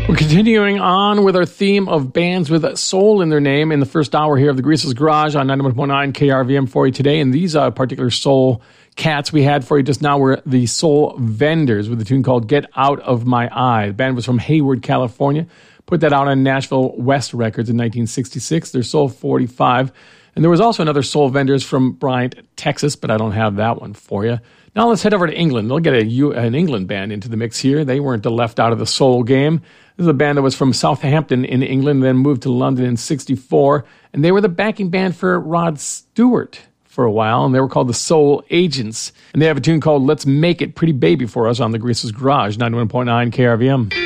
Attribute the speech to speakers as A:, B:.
A: We're continuing on with our theme of bands with soul in their name in the first hour here of the Greaseless Garage on 91.9 KRVM for you today. And these particular soul cats we had for you just now were the Soul Vendors with a tune called Get Out of My Eye. The band was from Hayward, California. Put that out on Nashville West Records in 1966. They're Soul 45. And there was also another Soul Vendors from Bryant, Texas, but I don't have that one for you. Now let's head over to England. They'll get an England band into the mix here. They weren't left out of the soul game. This is a band that was from Southampton in England, then moved to London in 1964. And they were the backing band for Rod Stewart for a while, and they were called the Soul Agents. And they have a tune called Let's Make It Pretty Baby for us on the Greaseless Garage, 91.9 KRVM.